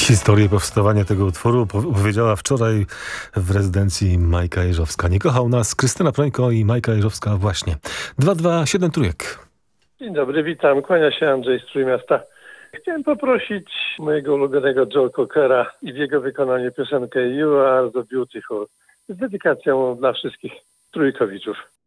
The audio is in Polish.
Historię powstawania tego utworu opowiedziała wczoraj w rezydencji Majka Jeżowska. Nie kochał nas Krystyna Prońko i Majka Jeżowska właśnie. 227 trójek. Dzień dobry, witam. Kłania się Andrzej z Trójmiasta. Chciałem poprosić mojego ulubionego Joe Cockera i w jego wykonaniu piosenkę You Are the Beautiful z dedykacją dla wszystkich trójkowiczów.